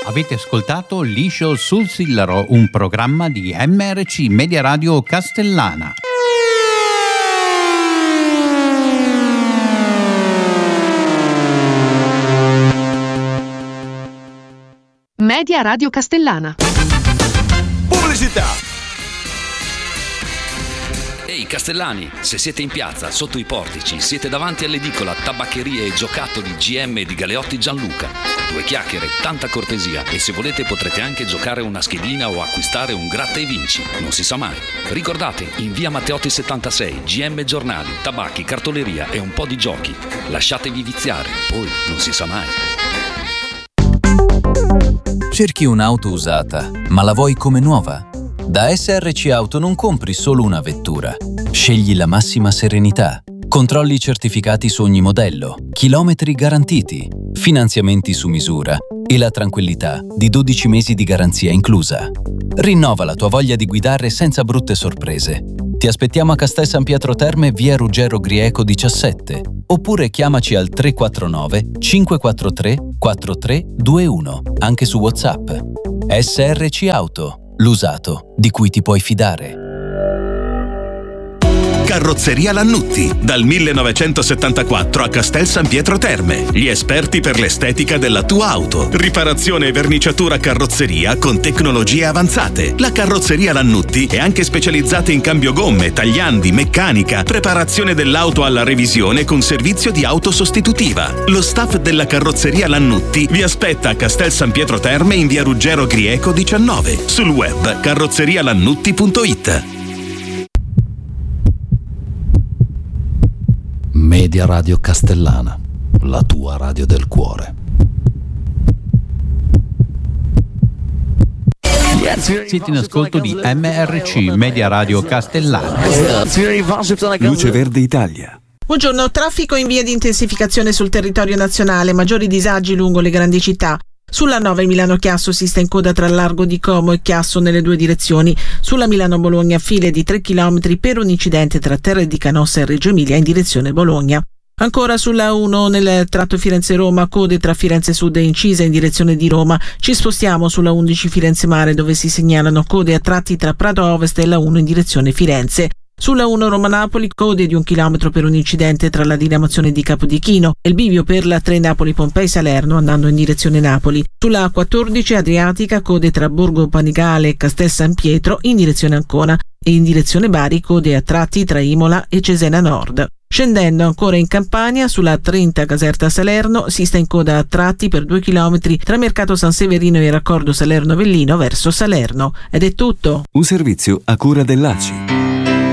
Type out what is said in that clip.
Avete ascoltato Liscio sul Sillaro, un programma di MRC Media Radio Castellana. Media Radio Castellana. Pubblicità. Ehi Castellani, se siete in piazza, sotto i portici, siete davanti all'edicola, tabaccherie e giocattoli GM di Galeotti Gianluca. 2 chiacchiere, tanta cortesia e se volete potrete anche giocare una schedina o acquistare un gratta e vinci, non si sa mai. Ricordate, in via Matteotti 76, GM giornali, tabacchi, cartoleria e un po' di giochi. Lasciatevi viziare, poi non si sa mai. Cerchi un'auto usata, ma la vuoi come nuova? Da SRC Auto non compri solo una vettura. Scegli la massima serenità. Controlli certificati su ogni modello, chilometri garantiti, finanziamenti su misura e la tranquillità di 12 mesi di garanzia inclusa. Rinnova la tua voglia di guidare senza brutte sorprese. Ti aspettiamo a Castel San Pietro Terme, via Ruggero Grieco 17, oppure chiamaci al 349 543 4321, anche su WhatsApp. SRC Auto, l'usato di cui ti puoi fidare. Carrozzeria Lannutti, dal 1974 a Castel San Pietro Terme. Gli esperti per l'estetica della tua auto. Riparazione e verniciatura carrozzeria con tecnologie avanzate. La Carrozzeria Lannutti è anche specializzata in cambio gomme, tagliandi, meccanica, preparazione dell'auto alla revisione con servizio di auto sostitutiva. Lo staff della Carrozzeria Lannutti vi aspetta a Castel San Pietro Terme in via Ruggero Grieco 19. Sul web carrozzerialannutti.it. Media Radio Castellana, la tua radio del cuore. Siete in ascolto di MRC Media Radio Castellana. Luce Verde Italia. Buongiorno, traffico in via di intensificazione sul territorio nazionale, maggiori disagi lungo le grandi città. Sulla 9 Milano-Chiasso si sta in coda tra Largo di Como e Chiasso nelle 2 direzioni. Sulla Milano-Bologna file di 3 km per un incidente tra Terre di Canossa e Reggio Emilia in direzione Bologna. Ancora sulla 1 nel tratto Firenze-Roma, code tra Firenze Sud e Incisa in direzione di Roma. Ci spostiamo sulla 11 Firenze-Mare dove si segnalano code a tratti tra Prato Ovest e la 1 in direzione Firenze. Sulla 1 Roma-Napoli, code di 1 chilometro per un incidente tra la diramazione di Capodichino e il bivio per la 3 Napoli-Pompei-Salerno andando in direzione Napoli. Sulla 14 Adriatica, code tra Borgo Panigale e Castel San Pietro in direzione Ancona e in direzione Bari, code a tratti tra Imola e Cesena Nord. Scendendo ancora in Campania, sulla 30 Caserta-Salerno si sta in coda a tratti per 2 chilometri tra Mercato San Severino e Raccordo Salerno-Vellino verso Salerno. Ed è tutto. Un servizio a cura dell'ACI.